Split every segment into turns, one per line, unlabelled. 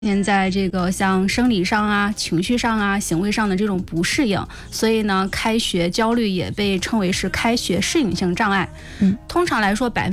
现在这个像生理上啊、情绪上啊、行为上的这种不适应，所以呢，开学焦虑也被称为是开学适应性障碍。通常来说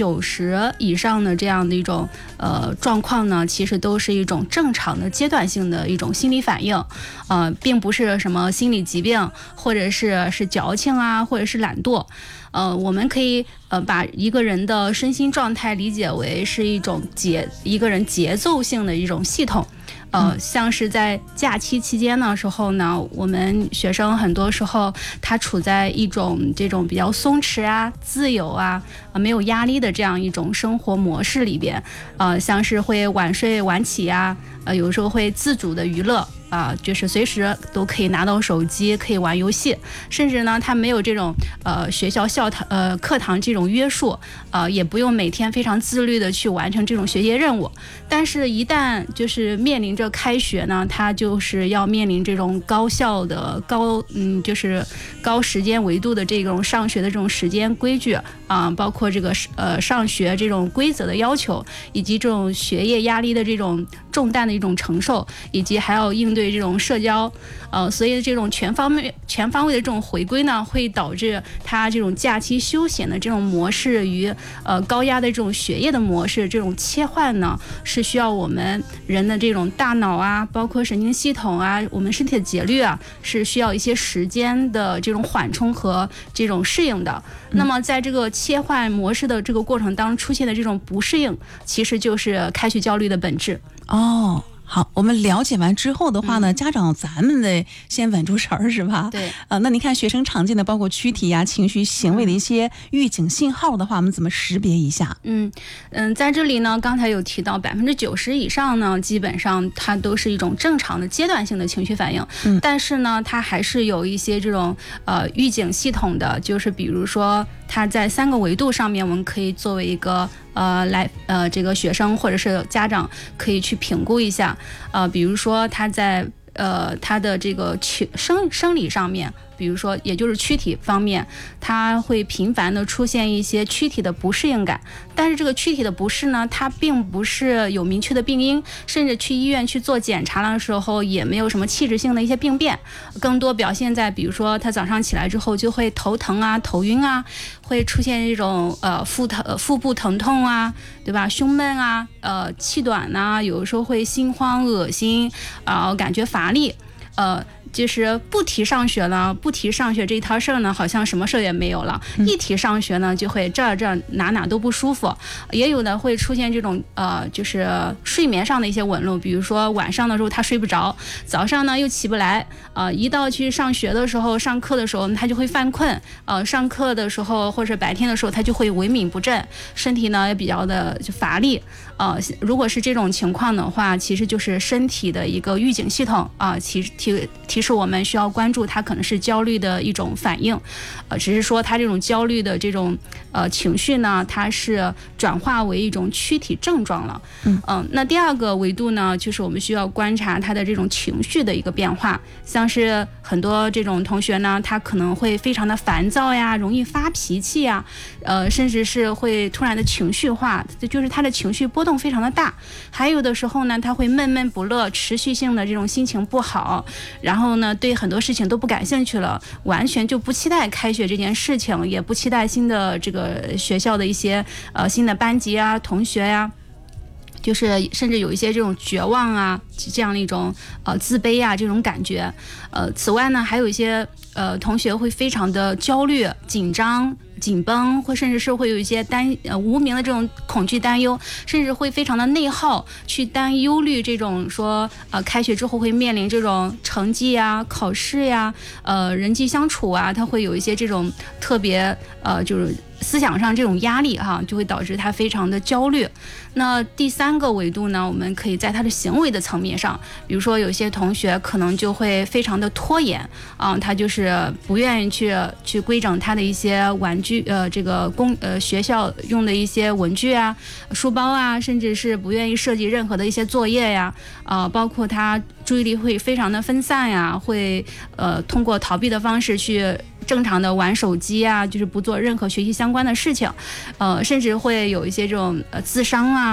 ，90%以上的这样的一种状况呢，其实都是一种正常的阶段性的一种心理反应，并不是什么心理疾病，或者是矫情啊，或者是懒惰。我们可以把一个人的身心状态理解为是一个人节奏性的一种系统。像是在假期期间的时候呢，我们学生很多时候他处在一种这种比较松弛啊、自由啊、没有压力的这样一种生活模式里边，像是会晚睡晚起呀，有时候会自主的娱乐。就是随时都可以拿到手机，可以玩游戏，甚至呢，他没有这种学校课堂这种约束，也不用每天非常自律的去完成这种学业任务。但是，一旦就是面临着开学呢，他就是要面临这种高效的就是高时间维度的这种上学的这种时间规矩包括这个上学这种规则的要求，以及这种学业压力的这种重担的一种承受，以及还要应对这种社交，所以这种全方位的这种回归呢，会导致他这种假期休闲的这种模式与高压的这种学业的模式这种切换呢，是需要我们人的这种大脑啊，包括神经系统啊，我们身体的节律啊，是需要一些时间的这种缓冲和这种适应的。那么在这个切换模式的这个过程当中出现的这种不适应，其实就是开学焦虑的本质。
好，我们了解完之后的话呢，家长咱们得先稳住神儿，是吧？
对。
那你看学生常见的包括躯体呀、情绪、行为的一些预警信号的话，我们怎么识别一下？
在这里呢，刚才有提到90%以上呢，基本上它都是一种正常的阶段性的情绪反应。但是呢，它还是有一些这种预警系统的，就是比如说它在3个维度上面，我们可以作为一个这个学生或者是家长可以去评估一下，比如说他在他的这个生理上面，比如说也就是躯体方面，他会频繁的出现一些躯体的不适应感，但是这个躯体的不适呢，它并不是有明确的病因，甚至去医院去做检查的时候也没有什么器质性的一些病变，更多表现在比如说他早上起来之后就会头疼啊、头晕啊，会出现这种腹部疼痛啊，对吧？胸闷啊，气短啊，有的时候会心慌、恶心，感觉乏力，就是不提上学这一套事儿呢，好像什么事儿也没有了。一提上学呢，就会这哪都不舒服。也有的会出现这种就是睡眠上的一些紊乱，比如说晚上的时候他睡不着，早上呢又起不来，一到去上学的时候、上课的时候，他就会犯困，上课的时候或者白天的时候，他就会萎靡不振，身体呢也比较的就乏力。如果是这种情况的话，其实就是身体的一个预警系统提示我们需要关注它可能是焦虑的一种反应，只是说它这种焦虑的这种情绪呢，它是转化为一种躯体症状了。那第2个维度呢，就是我们需要观察他的这种情绪的一个变化，像是很多这种同学呢，他可能会非常的烦躁呀，容易发脾气呀，甚至是会突然的情绪化，就是他的情绪波动非常的大。还有的时候呢，他会闷闷不乐，持续性的这种心情不好，然后呢，对很多事情都不感兴趣了，完全就不期待开学这件事情，也不期待新的这个学校的一些新的班级啊、同学呀，就是甚至有一些这种绝望啊，这样的一种自卑啊这种感觉。此外呢，还有一些同学会非常的焦虑、紧张、紧绷，或甚至是会有一些无名的这种恐惧、担忧，甚至会非常的内耗，去忧虑这种说开学之后会面临这种成绩呀、考试呀、人际相处啊，他会有一些这种特别就是思想上这种压力就会导致他非常的焦虑。那第3个维度呢，我们可以在他的行为的层面上，比如说有些同学可能就会非常的拖延他就是不愿意去规整他的一些玩具这个学校用的一些文具啊、书包啊，甚至是不愿意设计任何的一些作业呀，包括他注意力会非常的分散呀，会通过逃避的方式去正常的玩手机啊，就是不做任何学习相关的事情，甚至会有一些这种自伤啊，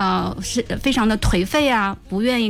是非常的颓废啊，不愿意